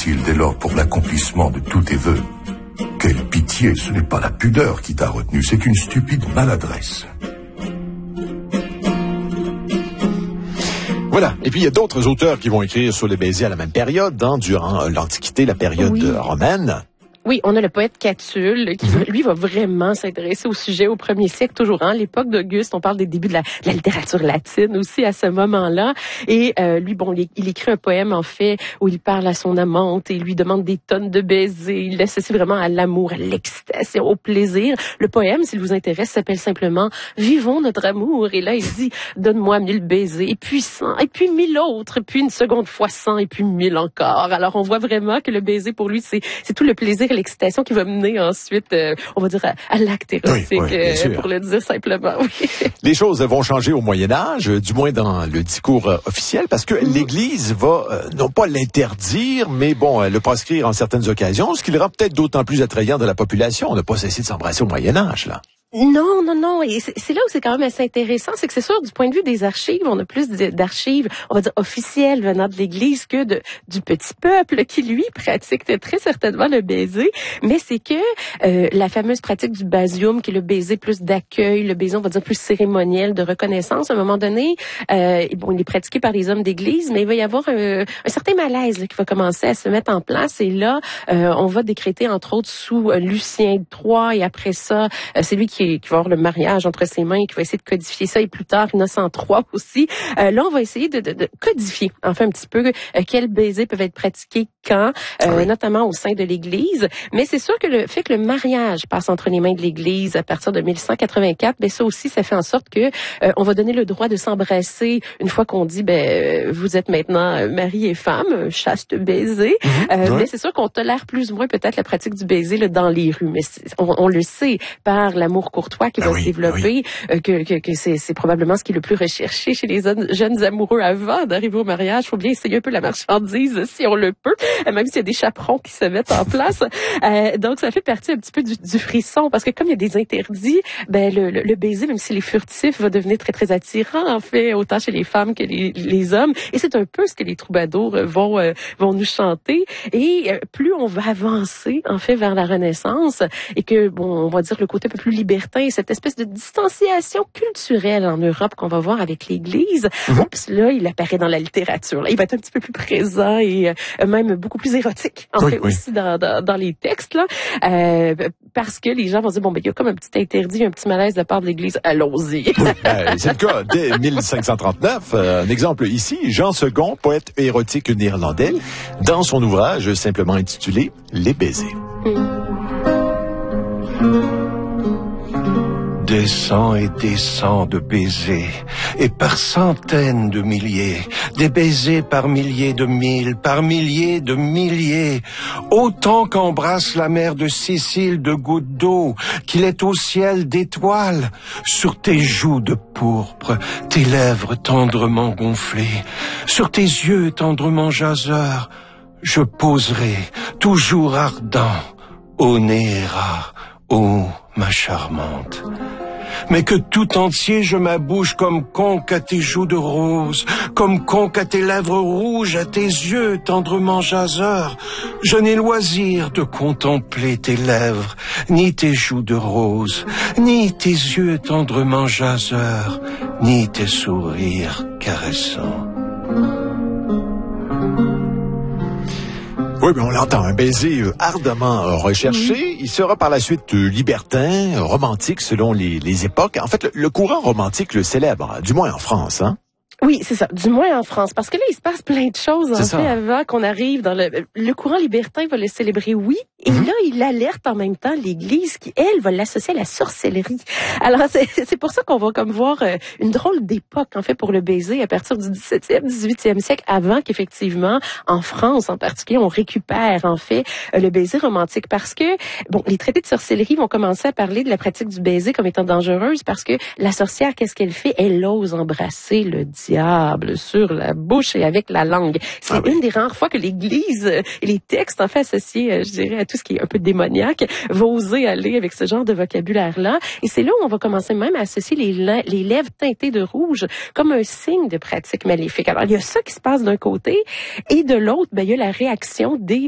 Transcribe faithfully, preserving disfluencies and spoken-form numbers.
est-il dès lors pour l'accomplissement de tous tes vœux? Quelle pitié, ce n'est pas la pudeur qui t'a retenu, c'est une stupide maladresse. Voilà. Et puis, il y a d'autres auteurs qui vont écrire sur les baisers à la même période, hein, durant l'Antiquité, la période oui. romaine. Oui, on a le poète Catulle qui, mm-hmm. lui, va vraiment s'intéresser au sujet au premier siècle, toujours, hein, l'époque d'Auguste. On parle des débuts de la, de la littérature latine aussi à ce moment-là. Et euh, lui, bon, il, il écrit un poème, en fait, où il parle à son amante et il lui demande des tonnes de baisers. Il l'associe vraiment à l'amour, à l'excitation, au plaisir. Le poème, s'il vous intéresse, s'appelle simplement « Vivons notre amour ». Et là, il dit « Donne-moi mille baisers, et puis cent, et puis mille autres, et puis une seconde fois cent, et puis mille encore ». Alors, on voit vraiment que le baiser, pour lui, c'est, c'est tout le plaisir et l'excitation qui va mener ensuite, euh, on va dire, à, à l'acte érotique, oui, oui, euh, pour le dire simplement. Oui. Les choses vont changer au Moyen-Âge, du moins dans le discours euh, officiel, parce que mmh. l'Église va, euh, non pas l'interdire, mais bon, euh, le proscrire en certaines occasions, ce qui le rend peut-être d'autant plus attrayant de la population. On n'a pas cessé de s'embrasser au Moyen-Âge, là. Non, non, non. Et c'est, c'est là où c'est quand même assez intéressant, c'est que c'est sûr, du point de vue des archives, on a plus d'archives, on va dire, officielles venant de l'Église que de, du petit peuple qui, lui, pratique très certainement le baiser. Mais c'est que euh, la fameuse pratique du basium, qui est le baiser plus d'accueil, le baiser, on va dire, plus cérémoniel, de reconnaissance, à un moment donné, euh, bon, il est pratiqué par les hommes d'Église, mais il va y avoir un, un certain malaise là, qui va commencer à se mettre en place. Et là, euh, on va décréter, entre autres, sous euh, Lucien trois, et après ça, euh, c'est lui qui qui va avoir le mariage entre ses mains, qui va essayer de codifier ça, et plus tard, Innocent trois aussi. Euh, là, on va essayer de, de, de codifier, enfin, un petit peu, euh, quels baisers peuvent être pratiqués quand, euh, ah oui. notamment au sein de l'Église. Mais c'est sûr que le fait que le mariage passe entre les mains de l'Église à partir de mille cent quatre-vingt-quatre, ben ça aussi, ça fait en sorte que euh, on va donner le droit de s'embrasser une fois qu'on dit, ben, vous êtes maintenant mari et femme, chaste baiser. Mmh, euh, ouais. Mais c'est sûr qu'on tolère plus ou moins peut-être la pratique du baiser là, dans les rues. Mais on, on le sait par l'amour courtois qui ben va oui, se développer, oui. euh, que, que, que c'est, c'est probablement ce qui est le plus recherché chez les jeunes amoureux avant d'arriver au mariage. Il faut bien essayer un peu la marchandise si on le peut, même s'il y a des chaperons qui se mettent en place. Euh, donc, ça fait partie un petit peu du, du frisson, parce que comme il y a des interdits, ben le, le, le baiser, même s'il est furtif, va devenir très, très attirant, en fait, autant chez les femmes que les, les hommes. Et c'est un peu ce que les troubadours vont, euh, vont nous chanter. Et euh, plus on va avancer, en fait, vers la Renaissance, et que, bon, on va dire le côté un peu plus libertin, cette espèce de distanciation culturelle en Europe qu'on va voir avec l'Église, mmh. oups, là, il apparaît dans la littérature. Là, il va être un petit peu plus présent et euh, même beaucoup plus érotique, en oui, fait, oui. aussi dans, dans, dans les textes, là, euh, parce que les gens vont dire, bon, ben, il y a comme un petit interdit, un petit malaise de part de l'Église, allons-y. Oui, euh, c'est le cas. Dès mille cinq cent trente-neuf, euh, un exemple ici, Jean Second, poète érotique néerlandais, dans son ouvrage simplement intitulé « Les baisers mmh. ». Des cents et des cents de baisers, et par centaines de milliers, des baisers par milliers de mille, par milliers de milliers, autant qu'embrasse la mer de Sicile de gouttes d'eau, qu'il est au ciel d'étoiles, sur tes joues de pourpre, tes lèvres tendrement gonflées, sur tes yeux tendrement jaseurs, je poserai, toujours ardent, ô Néra, ô ma charmante. Mais que tout entier je m'abouche comme conque à tes joues de rose, comme conque à tes lèvres rouges, à tes yeux tendrement jaseurs. Je n'ai loisir de contempler tes lèvres, ni tes joues de rose, ni tes yeux tendrement jaseurs, ni tes sourires caressants. Oui, mais on l'entend, un baiser euh, ardemment euh, recherché. Mmh. Il sera par la suite euh, libertin, euh, romantique selon les, les époques. En fait, le, le courant romantique le célèbre, du moins en France, hein? Oui, c'est ça. Du moins en France. Parce que là, il se passe plein de choses, en c'est fait, ça. Avant qu'on arrive dans le... Le courant libertin va le célébrer, oui. Et mm-hmm. là, il alerte en même temps l'Église qui, elle, va l'associer à la sorcellerie. Alors, c'est, c'est pour ça qu'on va comme voir euh, une drôle d'époque, en fait, pour le baiser à partir du dix-septième, dix-huitième siècle, avant qu'effectivement, en France en particulier, on récupère, en fait, euh, le baiser romantique. Parce que, bon, les traités de sorcellerie vont commencer à parler de la pratique du baiser comme étant dangereuse parce que la sorcière, qu'est-ce qu'elle fait? Elle ose embrasser le diable sur la bouche et avec la langue. C'est ah oui. une des rares fois que l'Église et les textes, en fait, associés, je dirais, à tout ce qui est un peu démoniaque, vont oser aller avec ce genre de vocabulaire-là. Et c'est là où on va commencer même à associer les, les lèvres teintées de rouge comme un signe de pratique maléfique. Alors, il y a ça qui se passe d'un côté, et de l'autre, ben, il y a la réaction des